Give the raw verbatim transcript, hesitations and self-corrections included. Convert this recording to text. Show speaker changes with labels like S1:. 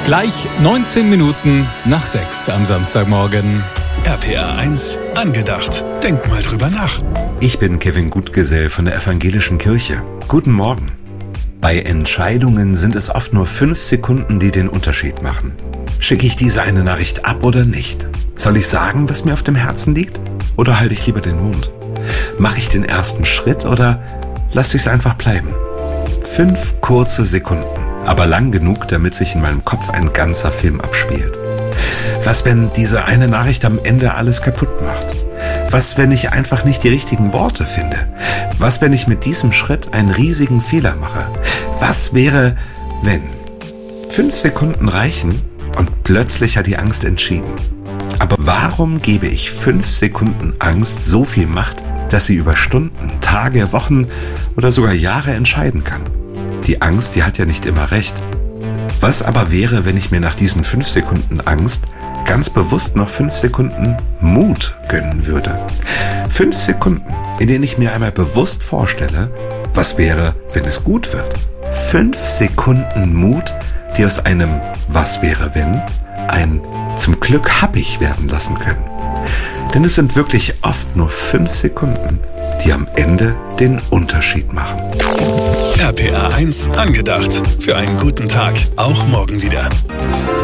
S1: Gleich neunzehn Minuten nach sechs am Samstagmorgen.
S2: R P R eins angedacht. Denk mal drüber nach.
S3: Ich bin Kevin Gutgesell von der Evangelischen Kirche. Guten Morgen. Bei Entscheidungen sind es oft nur fünf Sekunden, die den Unterschied machen. Schicke ich diese eine Nachricht ab oder nicht? Soll ich sagen, was mir auf dem Herzen liegt? Oder halte ich lieber den Mund? Mache ich den ersten Schritt oder lasse ich es einfach bleiben? Fünf kurze Sekunden, aber lang genug, damit sich in meinem Kopf ein ganzer Film abspielt. Was, wenn diese eine Nachricht am Ende alles kaputt macht? Was, wenn ich einfach nicht die richtigen Worte finde? Was, wenn ich mit diesem Schritt einen riesigen Fehler mache? Was wäre, wenn? Fünf Sekunden reichen und plötzlich hat die Angst entschieden. Aber warum gebe ich fünf Sekunden Angst so viel Macht, dass sie über Stunden, Tage, Wochen oder sogar Jahre entscheiden kann? Die Angst, die hat ja nicht immer recht. Was aber wäre, wenn ich mir nach diesen fünf Sekunden Angst ganz bewusst noch fünf Sekunden Mut gönnen würde? Fünf Sekunden, in denen ich mir einmal bewusst vorstelle, was wäre, wenn es gut wird? Fünf Sekunden Mut, die aus einem Was wäre, wenn ein Zum Glück hab ich werden lassen können. Denn es sind wirklich oft nur fünf Sekunden, die am Ende den Unterschied machen.
S2: R P R eins angedacht. Für einen guten Tag. Auch morgen wieder.